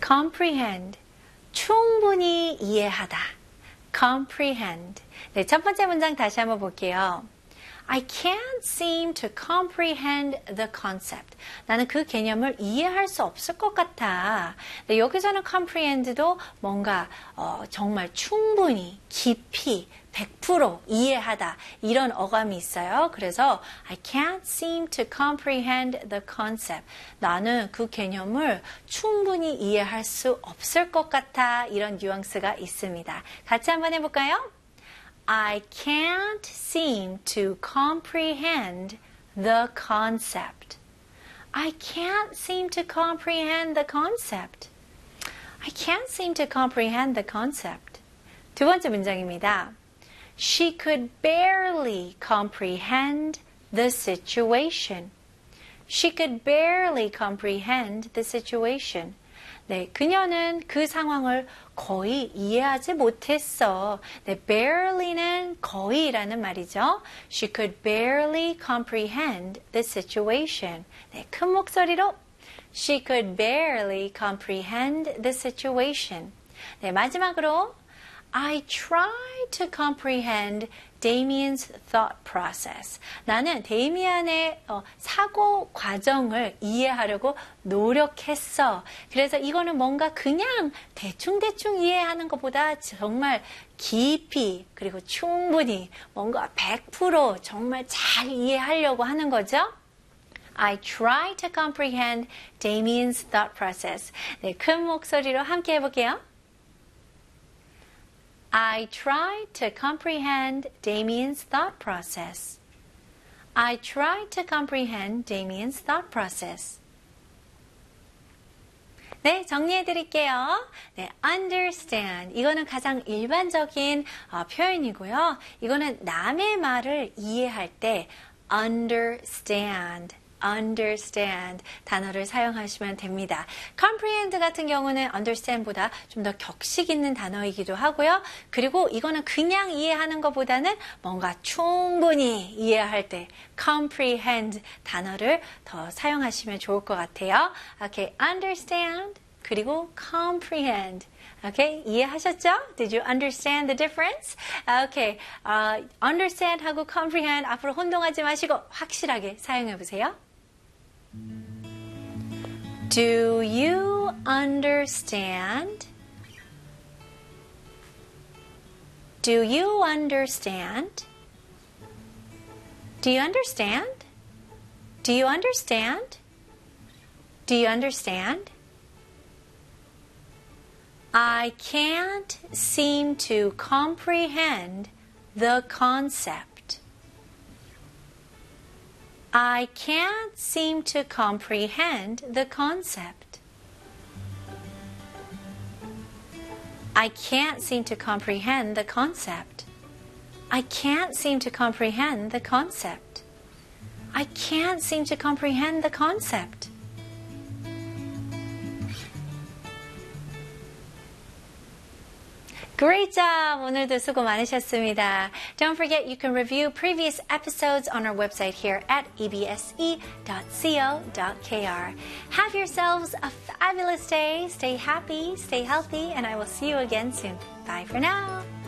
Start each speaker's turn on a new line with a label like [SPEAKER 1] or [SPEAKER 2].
[SPEAKER 1] comprehend, 충분히 이해하다. comprehend. 네, 첫 번째 문장 다시 한번 볼게요. I can't seem to comprehend the concept. 나는 그 개념을 이해할 수 없을 것 같아. 네, 여기서는 comprehend도 뭔가 정말 충분히, 깊이, 100% 이해하다 이런 어감이 있어요. 그래서 I can't seem to comprehend the concept. 나는 그 개념을 충분히 이해할 수 없을 것 같아. 이런 뉘앙스가 있습니다. 같이 한번 해볼까요? I can't seem to comprehend the concept. I can't seem to comprehend the concept. I can't seem to comprehend the concept. 두 번째 문장입니다. She could barely comprehend the situation. She could barely comprehend the situation. 네, 그녀는 그 상황을 거의 이해하지 못했어. 네, barely는 거의라는 말이죠. She could barely comprehend the situation. 네, 큰 목소리로 She could barely comprehend the situation. 네, 마지막으로 I tried to comprehend Damien's thought process. 나는 데이미안의 사고 과정을 이해하려고 노력했어. 그래서 이거는 뭔가 그냥 대충대충 이해하는 것보다 정말 깊이 그리고 충분히 뭔가 100% 정말 잘 이해하려고 하는 거죠. I tried to comprehend Damien's thought process. 네, 큰 목소리로 함께 해볼게요. I tried to comprehend Damien's thought process. I tried to comprehend Damien's thought process. 네, 정리해 드릴게요. 네, understand. 이거는 가장 일반적인 표현이고요. 이거는 남의 말을 이해할 때 understand. understand 단어를 사용하시면 됩니다. comprehend 같은 경우는 understand보다 좀 더 격식 있는 단어이기도 하고요. 그리고 이거는 그냥 이해하는 것보다는 뭔가 충분히 이해할 때 comprehend 단어를 더 사용하시면 좋을 것 같아요. Okay, understand 그리고 comprehend. Okay, 이해하셨죠? Did you understand the difference? Okay, understand 하고 comprehend 앞으로 혼동하지 마시고 확실하게 사용해 보세요. Do you understand? Do you understand? Do you understand? Do you understand? Do you understand? I can't seem to comprehend the concept. I can't seem to comprehend the concept. I can't seem to comprehend the concept. I can't seem to comprehend the concept. I can't seem to comprehend the concept. Great job! 오늘도 수고 많으셨습니다. Don't forget you can review previous episodes on our website here at ebse.co.kr. Have yourselves a fabulous day. Stay happy, stay healthy, and I will see you again soon. Bye for now.